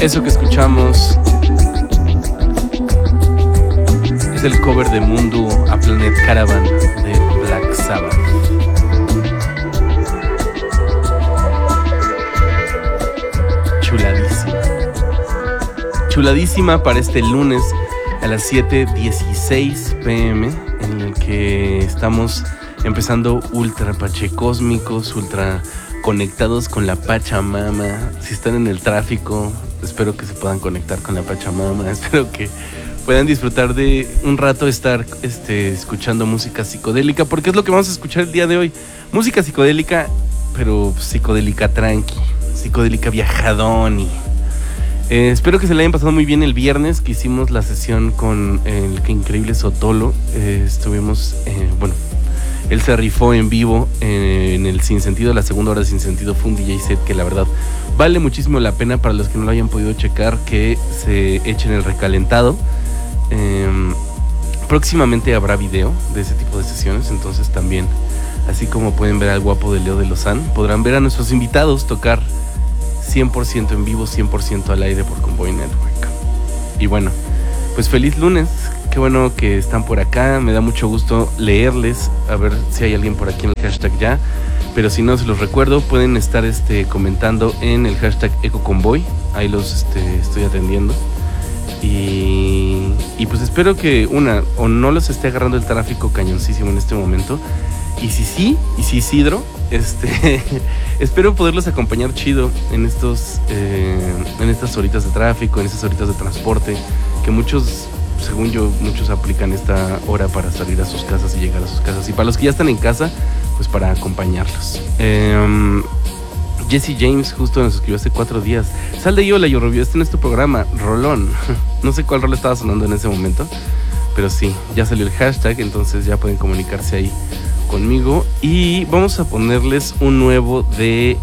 Eso que escuchamos es el cover de Moon Duo a Planet Caravan de Black Sabbath. Chuladísima. Chuladísima para este lunes a las 7:16 p.m. en el que estamos empezando ultra pachecósmicos, ultra conectados con la Pachamama. Si están en el tráfico, espero que se puedan conectar con la Pachamama. Espero que puedan disfrutar de un rato estar escuchando música psicodélica, porque es lo que vamos a escuchar el día de hoy. Música psicodélica, pero psicodélica tranqui, psicodélica viajadón. Y espero que se le hayan pasado muy bien el viernes que hicimos la sesión con el increíble Sotolo. Estuvimos, él se rifó en vivo en el Sinsentido. La segunda hora de Sinsentido fue un DJ set que la verdad vale muchísimo la pena. Para los que no lo hayan podido checar, que se echen el recalentado. Próximamente habrá video de ese tipo de sesiones, entonces también, así como pueden ver al guapo de Leo de Lozán, podrán ver a nuestros invitados tocar 100% en vivo, 100% al aire por Convoy Network. Y bueno, pues feliz lunes. Qué bueno que están por acá. Me da mucho gusto leerles. A ver si hay alguien por aquí en el hashtag ya. Pero si no, se los recuerdo, pueden estar comentando en el hashtag EcoConvoy. Ahí los estoy atendiendo. Y pues espero que o no los esté agarrando el tráfico cañoncísimo en este momento. Y si Isidro, espero poderlos acompañar chido en estas horitas de tráfico, en estas horitas de transporte, que muchos, según yo, muchos aplican esta hora para salir a sus casas y llegar a sus casas. Y para los que ya están en casa, pues para acompañarlos. Jesse James justo nos escribió hace 4 días. Sal de ahí, hola, yo review, en tu programa, rolón. No sé cuál rol estaba sonando en ese momento, pero sí, ya salió el hashtag, entonces ya pueden comunicarse ahí conmigo. Y vamos a ponerles un nuevo de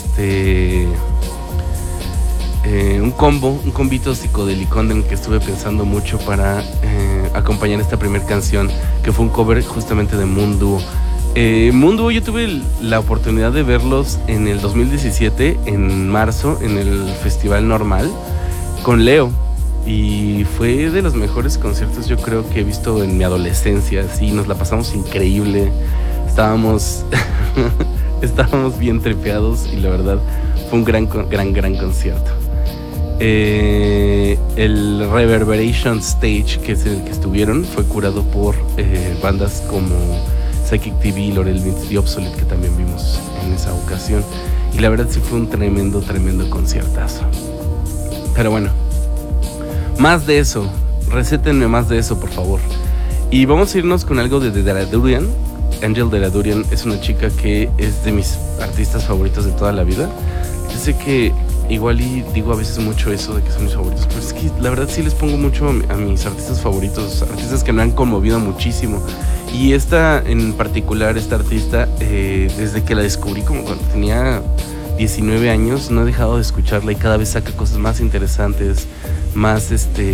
un combito psicodélico en el que estuve pensando mucho para acompañar esta primera canción, que fue un cover justamente de Moon Duo. Moon Duo, yo tuve la oportunidad de verlos en el 2017, en marzo, en el Festival Normal, con Leo. Y fue de los mejores conciertos, yo creo, que he visto en mi adolescencia. Sí, nos la pasamos increíble. Estábamos bien tripeados y la verdad fue un gran concierto. El Reverberation Stage, que es el que estuvieron, fue curado por bandas como Psychic TV, Laurel Vince, The Obsolete, que también vimos en esa ocasión. Y la verdad sí fue un tremendo conciertazo. Pero bueno, más de eso, recétenme más de eso, por favor. Y vamos a irnos con algo de Deradurian. Angel Deradurian es una chica que es de mis artistas favoritos de toda la vida. Yo sé que igual y digo a veces mucho eso de que son mis favoritos, pero es que la verdad sí les pongo mucho a mis artistas favoritos, artistas que me han conmovido muchísimo. Y esta en particular, esta artista, desde que la descubrí como cuando tenía 19 años, no he dejado de escucharla y cada vez saca cosas más interesantes, más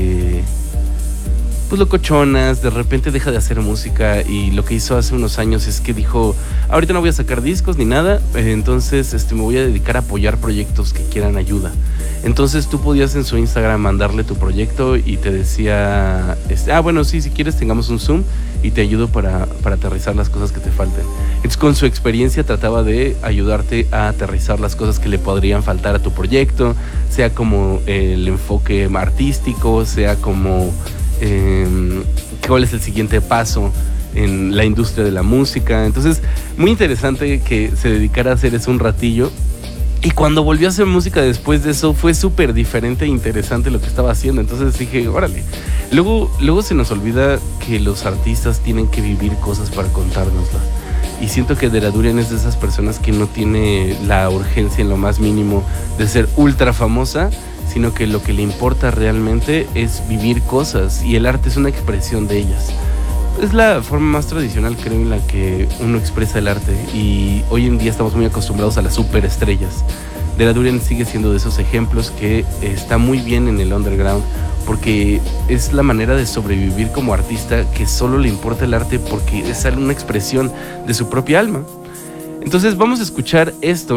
pues locochonas. De repente deja de hacer música y lo que hizo hace unos años es que dijo, ahorita no voy a sacar discos ni nada, entonces me voy a dedicar a apoyar proyectos que quieran ayuda. Entonces tú podías en su Instagram mandarle tu proyecto y te decía, bueno, sí, si quieres tengamos un Zoom y te ayudo para aterrizar las cosas que te falten. Entonces con su experiencia trataba de ayudarte a aterrizar las cosas que le podrían faltar a tu proyecto, sea como el enfoque artístico, sea como cuál es el siguiente paso en la industria de la música. Entonces, muy interesante que se dedicara a hacer eso un ratillo. Y cuando volvió a hacer música después de eso, fue súper diferente e interesante lo que estaba haciendo. Entonces dije, órale. Luego se nos olvida que los artistas tienen que vivir cosas para contárnoslas. Y siento que Deradurian es de esas personas que no tiene la urgencia en lo más mínimo de ser ultra famosa, sino que lo que le importa realmente es vivir cosas, y el arte es una expresión de ellas. Es la forma más tradicional, creo, en la que uno expresa el arte, y hoy en día estamos muy acostumbrados a las superestrellas. Deradurian sigue siendo de esos ejemplos que está muy bien en el underground, porque es la manera de sobrevivir como artista, que solo le importa el arte porque es una expresión de su propia alma. Entonces vamos a escuchar esto, que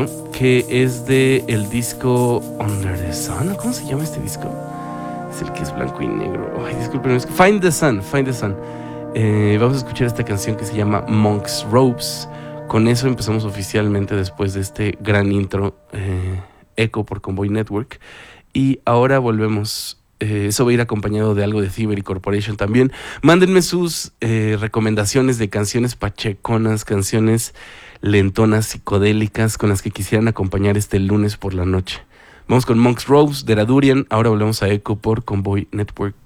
que es de el disco Under the Sun. ¿Cómo se llama este disco? Es el que es blanco y negro. Ay, disculpen, Find the Sun. Vamos a escuchar esta canción que se llama Monk's Robes. Con eso empezamos oficialmente después de este gran intro, Echo por Convoy Network. Y ahora volvemos. Eso va a ir acompañado de algo de Thievery Corporation también. Mándenme sus recomendaciones de canciones pacheconas, canciones lentonas, psicodélicas, con las que quisieran acompañar este lunes por la noche. Vamos con Monk's Robes de Radurian. Ahora volvemos a Echo por Convoy Network.